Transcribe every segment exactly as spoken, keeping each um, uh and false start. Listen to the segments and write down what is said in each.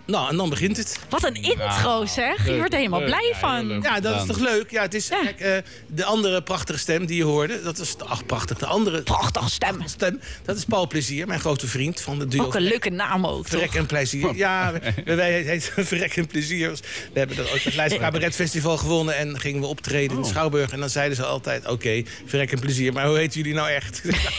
Nou, en dan begint het. Wat een intro, Ja, zeg. Je leuk, wordt er helemaal leuk. blij Ja, van. heel leuk. Ja, dat is toch leuk? Ja, het is, Ja. kijk, uh, de andere prachtige stem die je hoorde, dat is, ach, prachtig. De andere Prachtige stem. stem, dat is Paul Plezier, mijn grote vriend van de duo. Ook een leuke naam ook, Verrek toch? en Plezier. Ja, wij, wij heten Verrek en Plezier. We hebben dat ook het Leidse Cabaret Festival gewonnen en gingen we optreden in de Schouwburg. En dan zeiden ze altijd, oké, okay, Verrek en Plezier, maar hoe heten jullie nou echt?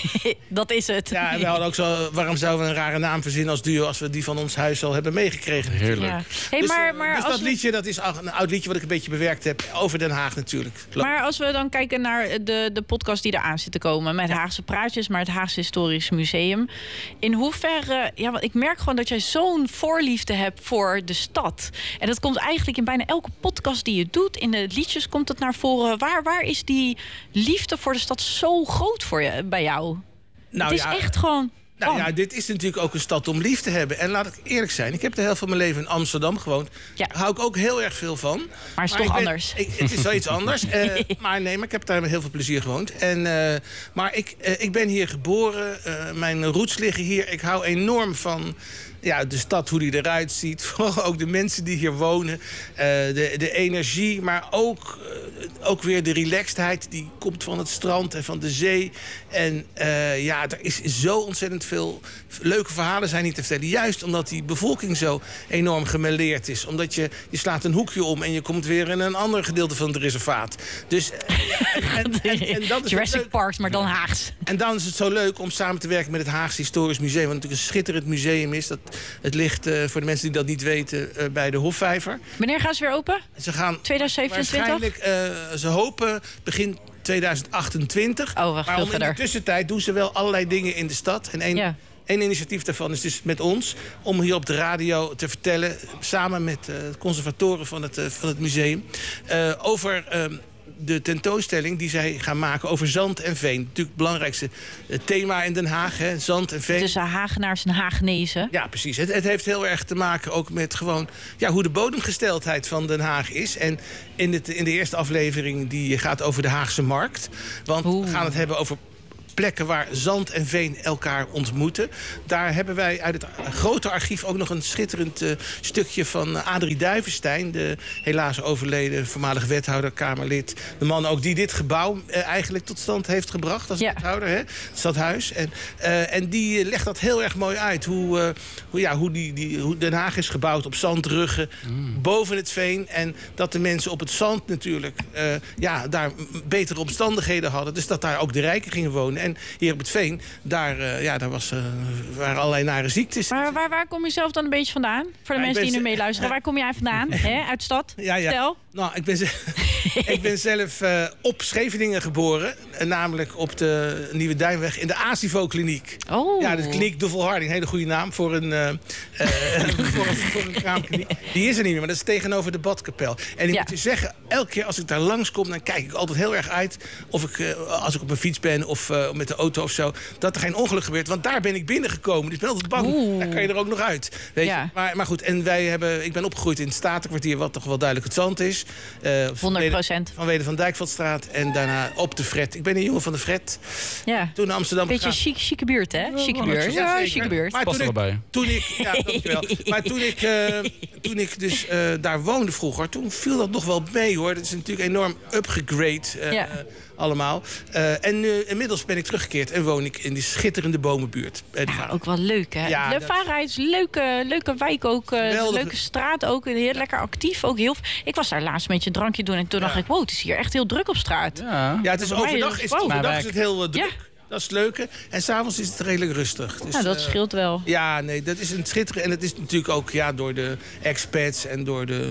Dat is het. Ja, en we hadden ook zo, waarom zouden we een rare naam verzinnen als duo als we die van ons huis al hebben meegekregen? Heerlijk. Ja. Hey, Dus, maar, uh, maar dus als dat we... liedje, dat is een oud liedje wat ik een beetje bewerkt heb over Den Haag natuurlijk. Maar als we dan kijken naar de, de podcast die eraan zit te komen... met Haagse Praatjes, maar het Haagse Historisch Museum... in hoeverre... Ja, want ik merk gewoon dat jij zo'n voorliefde hebt voor de stad. En dat komt eigenlijk in bijna elke podcast die je doet. In de liedjes komt het naar voren. Waar, waar is die liefde voor de stad zo groot voor je, bij jou? Nou, het is ja, echt gewoon... Nou bam. ja, dit is natuurlijk ook een stad om lief te hebben. En laat ik eerlijk zijn, ik heb de helft van mijn leven in Amsterdam gewoond. Ja. Daar hou ik ook heel erg veel van. Maar is ik toch ben- anders? Ik, het is zoiets anders. Uh, maar nee, maar ik heb daar met heel veel plezier gewoond. En, uh, maar ik, uh, ik ben hier geboren. Uh, mijn roots liggen hier. Ik hou enorm van... Ja, de stad, hoe die eruit ziet. Vooral ook de mensen die hier wonen. Uh, de, de energie, maar ook, uh, ook weer de relaxedheid. Die komt van het strand en van de zee. En uh, ja, er is zo ontzettend veel leuke verhalen zijn niet te vertellen. Juist omdat die bevolking zo enorm gemêleerd is. Omdat je, je slaat een hoekje om en je komt weer in een ander gedeelte van het reservaat. Dus, uh, en, en, en dat is Jurassic leuk. Park, maar dan Haags. En dan is het zo leuk om samen te werken met het Haagse Historisch Museum. Wat natuurlijk een schitterend museum is. Dat, het ligt, uh, voor de mensen die dat niet weten, uh, bij de Hofvijver. Wanneer gaan ze weer open? Ze gaan tweeduizend zevenentwintig? waarschijnlijk, uh, ze hopen begin tweeduizend achtentwintig. Oh, wacht, maar veel om in de verder. tussentijd doen ze wel allerlei dingen in de stad. En één, Ja. één initiatief daarvan is dus met ons. Om hier op de radio te vertellen, samen met uh, de conservatoren van het, uh, van het museum, uh, over... Uh, de tentoonstelling die zij gaan maken over zand en veen. Natuurlijk het belangrijkste thema in Den Haag, hè, zand en veen. Tussen Hagenaars en Haagnezen. Ja, precies. Het, het heeft heel erg te maken ook met gewoon, ja, hoe de bodemgesteldheid van Den Haag is. En in, het, in de eerste aflevering die gaat over de Haagse markt. Want Oeh. we gaan het hebben over plekken waar zand en veen elkaar ontmoeten. Daar hebben wij uit het grote archief ook nog een schitterend uh, stukje van Adrie Duivenstein, de helaas overleden voormalig wethouder, Kamerlid. De man ook die dit gebouw uh, eigenlijk tot stand heeft gebracht als Ja. wethouder, hè? Het stadhuis. En, uh, en die legt dat heel erg mooi uit. Hoe, uh, hoe, ja, hoe, die, die, hoe Den Haag is gebouwd op zandruggen, mm. boven het veen. En dat de mensen op het zand natuurlijk uh, ja, daar betere omstandigheden hadden. Dus dat daar ook de rijken gingen wonen. En hier op het veen, daar, uh, ja, daar was, uh, waren allerlei nare ziektes. Maar waar, waar kom je zelf dan een beetje vandaan? Voor de Ja, ik mensen die ben nu ze- meeluisteren. Waar kom jij vandaan? Hè? Uit de stad? Ja, ja. Stel. Nou, ik ben, ze- ik ben zelf uh, op Scheveningen geboren. Uh, namelijk op de Nieuwe Duinweg in de Asivo-kliniek. Oh. Ja, de kliniek de Volharding. Hele goede naam voor een, uh, uh, voor, voor een kraamkliniek. Die is er niet meer, maar dat is tegenover de badkapel. En ik Ja. moet je zeggen, elke keer als ik daar langskom, dan kijk ik altijd heel erg uit of ik, uh, als ik op mijn fiets ben of uh, met de auto of zo, dat er geen ongeluk gebeurt. Want daar ben ik binnengekomen. Dus ik ben altijd bang. Oeh. Daar kan je er ook nog uit. Weet Ja. je? Maar, maar goed, en wij hebben, ik ben opgegroeid in het Statenkwartier, wat toch wel duidelijk het zand is. Uh, honderd procent. Van Weder van Dijkveldstraat en daarna op de Fred. Ik ben een jongen van de Fred. Ja. Toen naar Amsterdam Beetje gegaan. chic, chique buurt, hè? Chique Ja, buurt. zeker. Ja, chique buurt. Maar Past toen ik, erbij. toen ik, ja, dankjewel. Maar toen ik, uh, toen ik dus uh, daar woonde vroeger, toen viel dat nog wel mee, hoor. Dat is natuurlijk enorm upgegrade uh, Ja. allemaal. Uh, en uh, inmiddels ben ik teruggekeerd en woon ik in die schitterende bomenbuurt. bij de Ja, Vara. ook wel leuk, hè? Ja, de dat- Vara is een leuke, leuke wijk ook. Uh, Geweldig. leuke straat ook. Heel lekker actief. Ook heel, ik was daar laatst een beetje een drankje doen. En toen Ja. dacht ik, wow, het is hier echt heel druk op straat. Ja. Ja, het is Voor mij overdag, is het is het, wow. overdag Mijn is het heel uh, druk. Ja. Dat is het leuke. En s'avonds is het redelijk rustig. Dus, Nou, dat uh, scheelt wel. Ja, nee, dat is een schitterend. En het is natuurlijk ook ja, door de expats en door de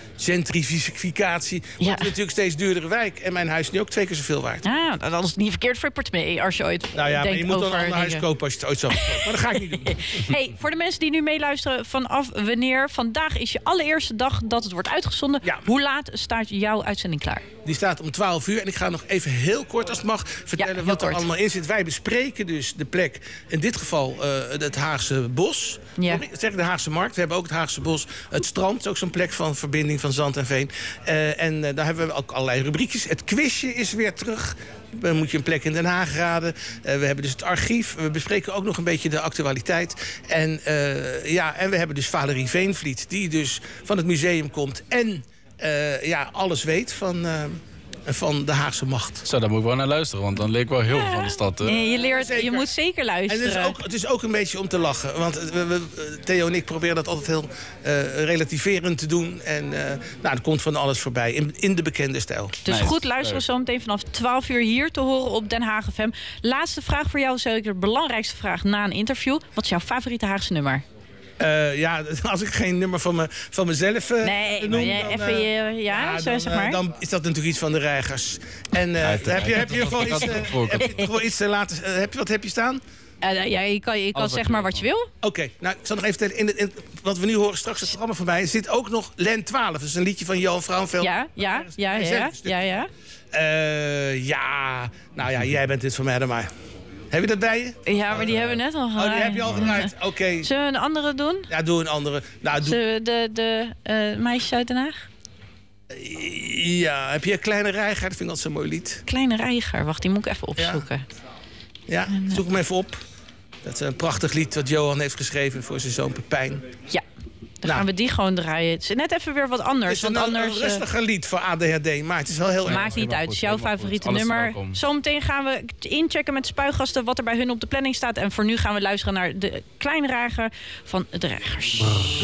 gentrificatie. Wordt Ja. het natuurlijk steeds duurdere wijk. En mijn huis is nu ook twee keer zoveel waard. Ah, dat is niet verkeerd voor je portemonnee als je ooit Nou ja, maar denkt je moet dan over een ander huis dingen. kopen als je het ooit zo Maar dat ga ik niet doen. Hey, voor de mensen die nu meeluisteren, vanaf wanneer? Vandaag is je allereerste dag dat het wordt uitgezonden. Ja. Hoe laat staat jouw uitzending klaar? Die staat om twaalf uur. En ik ga nog even heel kort, als het mag, vertellen heel wat er kort. allemaal in zit. Wij zij bespreken dus de plek, in dit geval uh, het Haagse Bos. Ja. Zeg ik de Haagse Markt. We hebben ook het Haagse Bos. Het strand is ook zo'n plek van verbinding van zand en veen. Uh, en uh, daar hebben we ook allerlei rubriekjes. Het quizje is weer terug. Dan moet je een plek in Den Haag raden. Uh, we hebben dus het archief. We bespreken ook nog een beetje de actualiteit. En, uh, ja, en we hebben dus Valerie Veenvliet, die dus van het museum komt en uh, ja, alles weet van... Uh, van de Haagse macht. Zo, daar moet ik wel naar luisteren, want dan leek wel heel veel van de stad. Hè? Je, leert, Zeker. je moet zeker luisteren. En het is, ook, het is ook een beetje om te lachen. Want we, we, Theo en ik proberen dat altijd heel uh, relativerend te doen. En uh, nou, er komt van alles voorbij, in, in de bekende stijl. Dus Nee, goed luisteren zo meteen vanaf twaalf uur hier te horen op Den Haag F M. Laatste vraag voor jou, zeker de belangrijkste vraag na een interview. Wat is jouw favoriete Haagse nummer? Uh, ja, als ik geen nummer van, me, van mezelf uh, Nee, noem, maar jij dan, even uh, je... Ja, ja, zo, dan, zeg maar. Uh, dan is dat natuurlijk iets van de reigers. En uh, Ja, heb, je, heb, je, heb je gewoon iets, uh, uitgesproken. heb je gewoon iets uh, laten... Uh, heb je, wat heb je staan? Uh, ja, je kan, je kan Alles wat zeg je maar wil. wat je wil. Oké, okay, nou, ik zal nog even vertellen. In, de, in wat we nu horen straks, het programma voorbij, zit ook nog Len twaalf. Dat is een liedje van Johan Frauenfeld. Ja, ja, ja, ja, ja, ja. Uh, ja, nou ja, jij bent dit voor mij dan maar. Heb je dat bij je? Ja, maar die hebben we net al gedraaid. Oh, die heb je al gedraaid. Oké. Okay. Zullen we een andere doen? Ja, doe een andere. Nou, doe... Zullen we de, de uh, meisjes uit Den Haag? Ja, heb je een Kleine Reiger? Dat vind ik altijd zo'n mooi lied. Kleine Reiger, wacht, die moet ik even opzoeken. Ja, ja zoek hem even op. Dat is een prachtig lied wat Johan heeft geschreven voor zijn zoon Pepijn. Ja, dan nou. gaan we die gewoon draaien. Het is net even weer wat anders. Het is een, want anders, een rustiger lied voor A D H D, maar het is wel heel erg. Maakt niet uit, het is jouw favoriete Alles nummer. welkom. Zometeen gaan we inchecken met spuigasten wat er bij hun op de planning staat. En voor nu gaan we luisteren naar de Kleine Reiger van de Reigers.